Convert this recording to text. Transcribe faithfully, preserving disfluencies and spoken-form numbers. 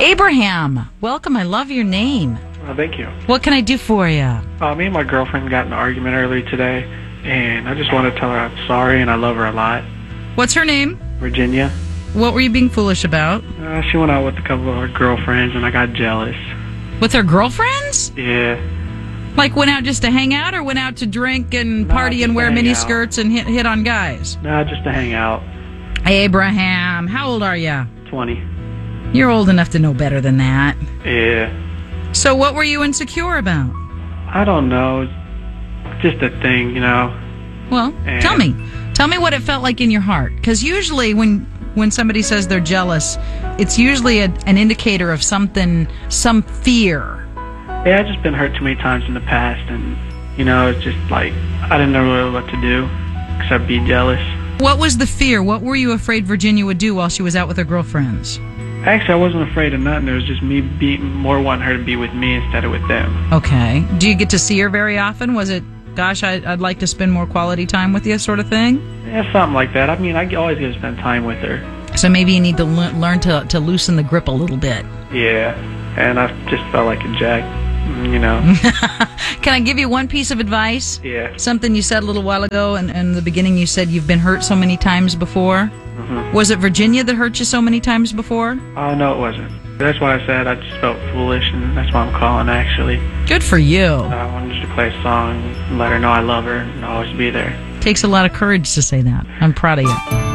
Abraham, welcome. I love your name. Oh, thank you. What can I do for you? Uh, me and my girlfriend got in an argument earlier today, and I just want to tell her I'm sorry and I love her a lot. What's her name? Virginia. What were you being foolish about? Uh, she went out with a couple of her girlfriends, and I got jealous. With her girlfriends? Yeah. Like went out just to hang out, or went out to drink and Nah, party just and to wear hang mini out. skirts and hit, hit on guys? Nah, just to hang out. Abraham, how old are you? twenty. You're old enough to know better than that. Yeah. So what were you insecure about? I don't know. Just a thing, you know. Well, And- tell me. Tell me what it felt like in your heart. Because usually when, when somebody says they're jealous, it's usually a, an indicator of something, some fear. Yeah, I've just been hurt too many times in the past, and, you know, it's just like, I didn't know really what to do except be jealous. What was the fear? What were you afraid Virginia would do while she was out with her girlfriends? Actually, I wasn't afraid of nothing. It was just me be, more wanting her to be with me instead of with them. Okay. Do you get to see her very often? Was it, gosh, I, I'd like to spend more quality time with you sort of thing? Yeah, something like that. I mean, I always get to spend time with her. So maybe you need to le- learn to, to loosen the grip a little bit. Yeah, and I just felt like a jack, you know. Can I give you one piece of advice? Yeah. Something you said a little while ago, and in the beginning you said you've been hurt so many times before. Mm-hmm. Was it Virginia that hurt you so many times before? Oh, no, it wasn't. That's why I said I just felt foolish, and that's why I'm calling, actually. Good for you. I wanted just to play a song and let her know I love her and always be there. Takes a lot of courage to say that. I'm proud of you.